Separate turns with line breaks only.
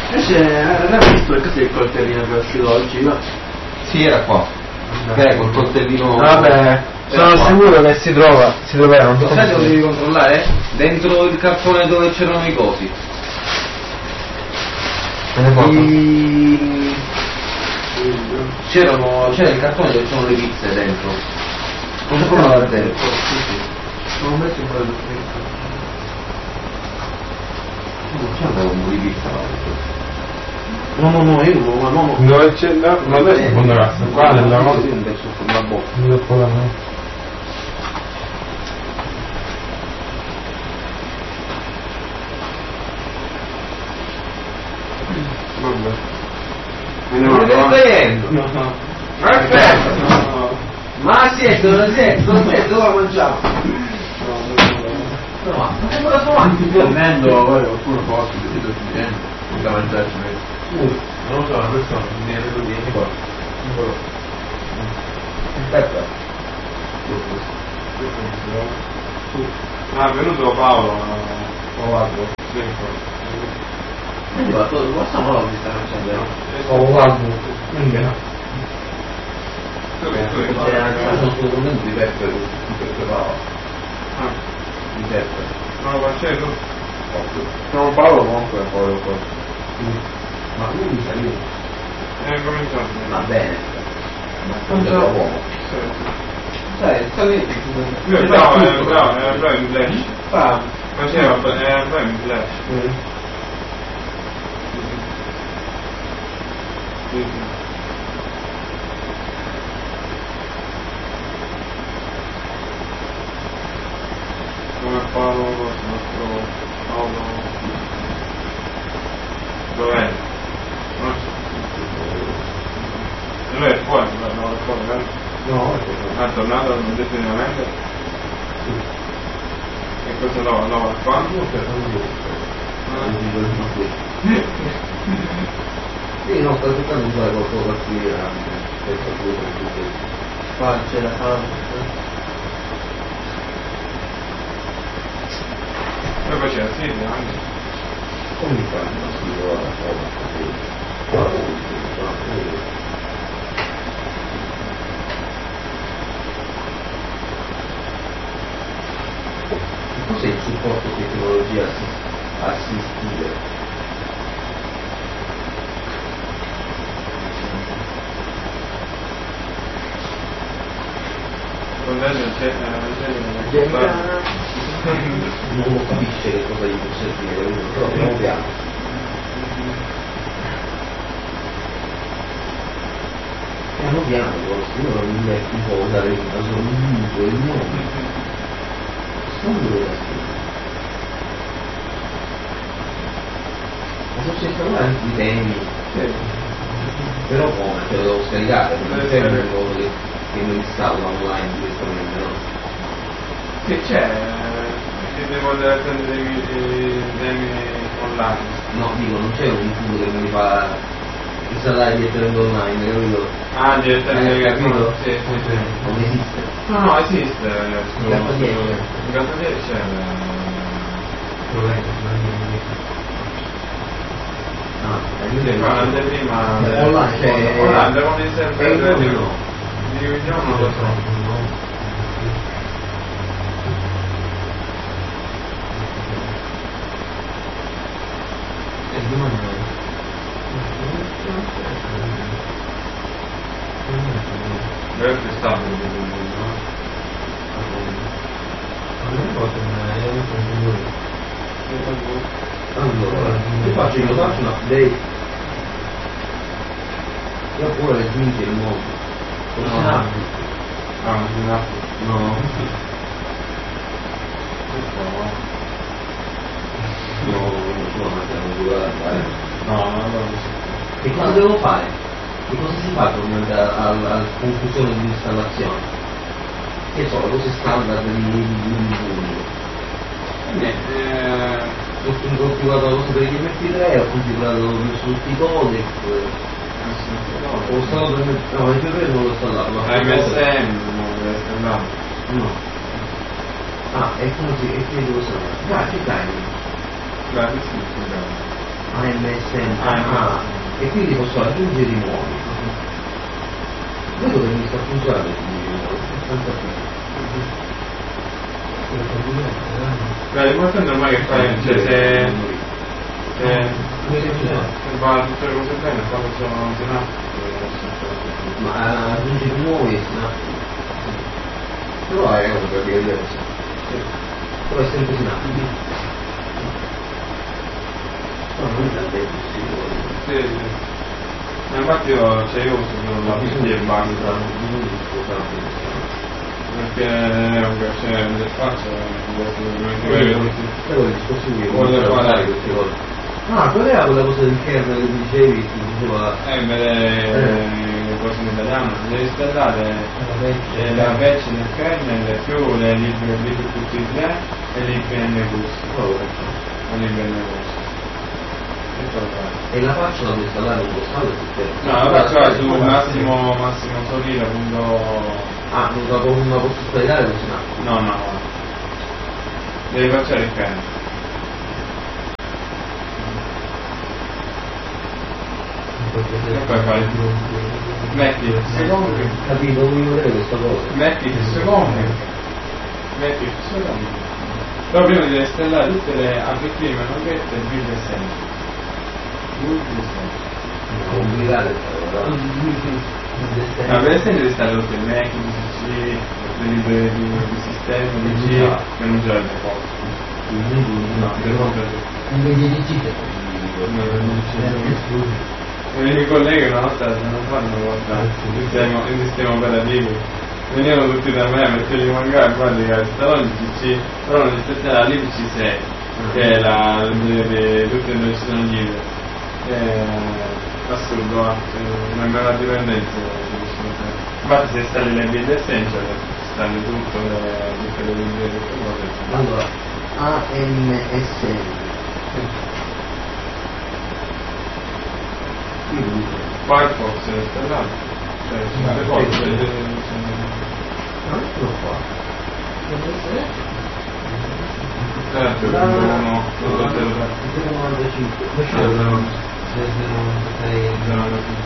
Avete visto perché il coltellino che è uscito oggi? No?
Sì, era qua. Col coltellino.
Vabbè, sono sicuro che si troverà. Non
Lo sai dove devi controllare? Dentro il cartone dove c'erano i cosi. C'era il cartone dove c'erano le pizze dentro. Non so come andare dentro.
Non ho messo in quello scritto.
Non c'è un po' di pizza. No, io no.
Dove c'è la... Ma adesso secondo cazzo, qua nella cosa.
Io adesso con la bocca.
Vabbè.
Non mi stai vedendo?
No.
Aspetta! Ma siete, dove mangiamo? No, ma cosa sono avanti?
Prendendo, qualcuno forse, vedo studente, da mangiarci non lo so, una persona, mi ne vedo niente qua.
Aspetta.
Ah, è venuto Paolo.
Guardo.
Quindi va tutto, cosa non lo sta facendo?
Guardo.
C'è anche un documento di Peppe Paolo. Di Peppe.
Non lo facevo?
No, Paolo comunque poi. Ma lui mi sa io.
Cominciato.
Va bene. Ma quanto era uomo? Sai, sapete
Lui era bravo in flash. Faceva, era bravo in flash. Sì. Come Paolo, il nostro Paolo. Dov'è? Non so. Lui è fuori, no, è fuori, vero?
no,
È tornato definitivamente?
sì.
E cosa lavora qua?
Sì, no, sto cercando di fare qualcosa qui qua c'è la
Poi faceva sì, anche.
come fanno? Si trova cos'è il supporto tecnologia assistita?
Con lei non c'è
Non lo capisce che cosa gli può servire, però piano piano. Piano piano, uno non mi può dare il caso il nome. Ma sono sempre anche i temi, però come? Ce lo devo scaricare, non è sempre il modo che lo installo online direttamente, no?
Che c'è? Che devo andare a prendere i temi online.
No, dico, non c'è un tubo che mi fa installare direttamente online, capito?
Ah, direttamente
capito?
Sì.
Non esiste.
No, esiste.
Il gatto 10.
Il gatto 10 c'è. Fa l'anteprima.
Online c'è.
Online devono essere
no.
Dividiamo, non lo so. Verde stabile, no?
Allora, io faccio un update. Io pure aggiungi il mondo.
No.
No. E cosa devo fare? Che cosa si fa alla conclusione dell'installazione? Che sono cose standard di ho configurato la cosa per gli MP3, ho configurato tutti i codec, ho installato no, MP3 non l'ho installato.
MSM non deve essere
no. Ah, e come si, e che devo sapere? Ah, che time?
Beh, sì,
AMSN, e quindi posso aggiungere i nuovi. Vedo che mi sta funzionando abbastanza
bene. L'importante ormai che fai, cioè se va tutte le cose bene, quando sono sinaptiche,
ma aggiungere i nuovi e sinaptici. Però è una pratica diversa. Però è sempre sinaptico. No, non è tante possibile.
sì. Ma infatti io uso la PC e basta, perché c'è l'interfaccia
Però i dispositivi
voglio fare
queste cose. Ah, qual era quella cosa del kernel che dicevi? Che diceva...
le cose in italiano, devi installare la patch nel kernel più le libqt3 e l'IPN bus.
E la faccio da installare un postale perché...
No, la faccio su massimo solida
Ah, non la posso scaricare così no?
no. Devi facciare il kernel. E poi fai metti il secondo,
Capito, non voglio vedere questa cosa.
metti il secondo, però prima devi installare tutte le APK manovette e build essential.
Complicate
Ma per esempio devi installare tutte le Mac, il PC, le librerie di sistema, di G, che non c'è le cose. No, per i miei colleghi una volta non fanno guardare il sistema operativo, venivano tutti da me perché gli mancava guarda installano il PC, però non installano la libc6 che è la di tutte le ci sono libere, assurdo, mancava la dipendenza. Infatti se installi le build essential installi tutto, tutte le librerie, tutte cose.
Allora, AMSN.
Firefox è installato, cioè tutte le cose
Non lo fa.
certo, uno
095.